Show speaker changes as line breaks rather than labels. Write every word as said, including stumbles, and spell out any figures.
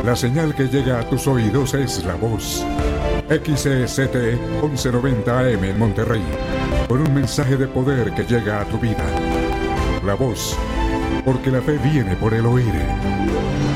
la señal que llega a tus oídos es La Voz. X E C T once noventa A M en Monterrey, con un mensaje de poder que llega a tu vida. La Voz, porque la fe viene por el oír.